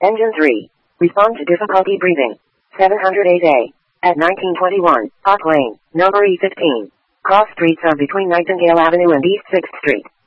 Engine 3. Respond to difficulty breathing. 708A. At 1921, Park Lane, number E15. Cross streets are between Nightingale Avenue and East 6th Street.